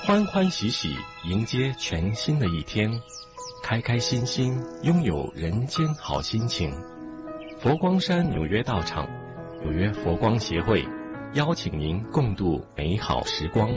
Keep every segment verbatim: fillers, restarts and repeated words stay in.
欢欢喜喜迎接全新的一天，开开心心拥有人间好心情。佛光山纽约道场纽约佛光协会邀请您共度美好时光。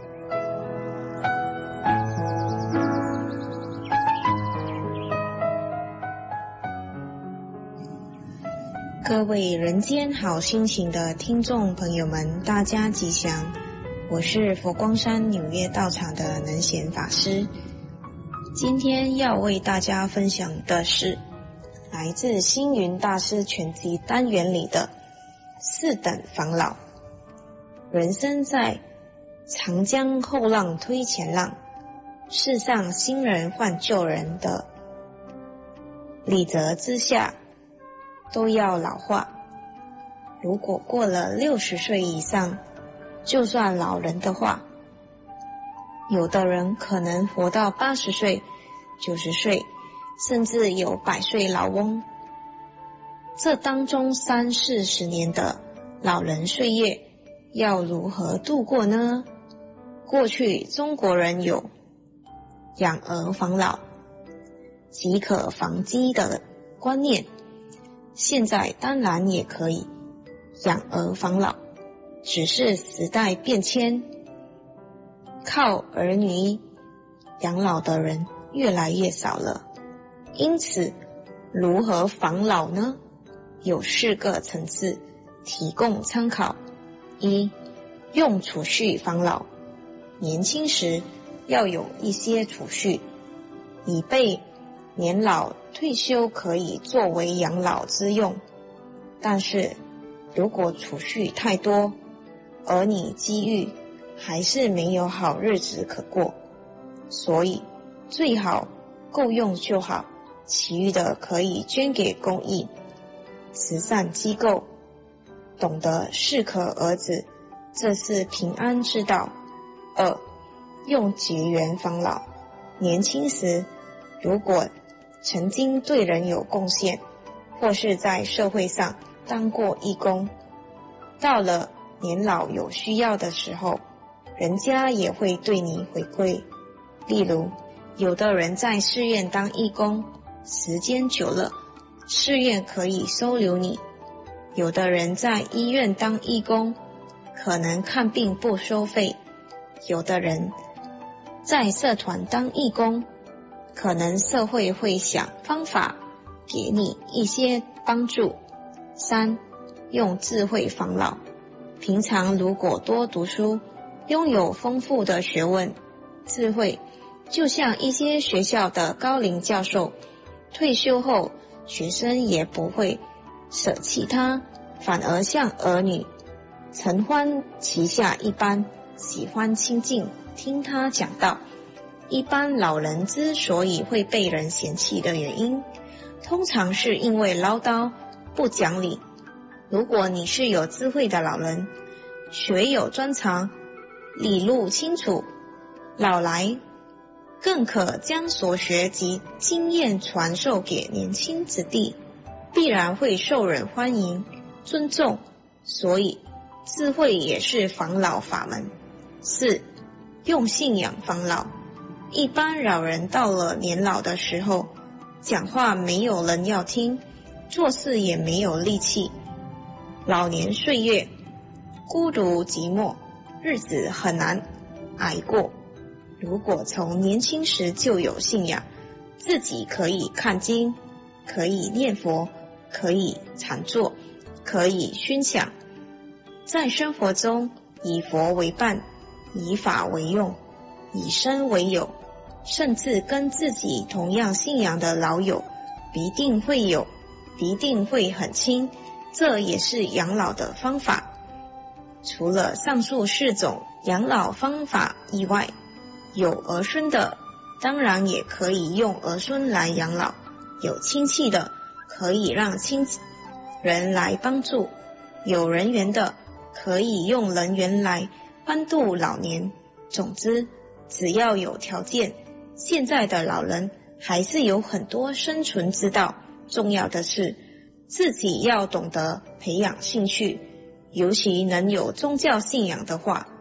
各位人间好心情的听众朋友们，大家吉祥，我是佛光山纽约道场的能贤法师。今天要为大家分享的是来自星云大师全集单元里的四等防老。人生在长江后浪推前浪，世上新人换旧人的理则之下，都要老化。如果过了六十岁以上，就算老人的话，有的人可能活到八十岁、九十岁，甚至有百岁老翁。这当中三四十年的老人岁月，要如何度过呢？过去中国人有养儿防老、即可防饥的观念，现在当然也可以养儿防老，只是时代变迁，靠儿女养老的人越来越少了。因此如何防老呢？有四个层次提供参考。一、用储蓄防老。年轻时要有一些储蓄，以备年老退休可以作为养老之用。但是如果储蓄太多，而你机遇还是没有好日子可过，所以最好够用就好，其余的可以捐给公益慈善机构。懂得适可而止，这是平安之道。二、用结缘防老。年轻时如果曾经对人有贡献，或是在社会上当过义工，到了年老有需要的时候，人家也会对你回馈。例如，有的人在寺院当义工，时间久了，寺院可以收留你；有的人在医院当义工，可能看病不收费；有的人在社团当义工，可能社会会想方法给你一些帮助。三、用智慧防老。平常如果多读书，拥有丰富的学问、智慧，就像一些学校的高龄教授，退休后学生也不会舍弃他，反而像儿女承欢膝下一般，喜欢亲近听他讲道。一般老人之所以会被人嫌弃的原因，通常是因为唠叨不讲理。如果你是有智慧的老人，学有专长，理路清楚，老来更可将所学及经验传授给年轻子弟，必然会受人欢迎尊重，所以智慧也是防老法门。四、用信仰防老。一般老人到了年老的时候，讲话没有人要听，做事也没有力气，老年岁月孤独寂寞，日子很难挨过。如果从年轻时就有信仰，自己可以看经，可以念佛，可以禅坐，可以熏香，在生活中以佛为伴，以法为用，以身为友，甚至跟自己同样信仰的老友必定会有，必定会很亲，这也是养老的方法。除了上述四种养老方法以外，有儿孙的当然也可以用儿孙来养老，有亲戚的可以让亲人来帮助，有人缘的可以用人缘来帮助老年。总之，只要有条件，现在的老人还是有很多生存之道。重要的是自己要懂得培养兴趣，尤其能有宗教信仰的话，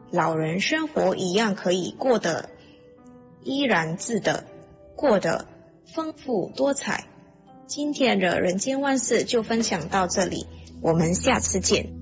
老人生活一样可以过得怡然自得，过得丰富多彩。今天的人间万事就分享到这里，我们下次见。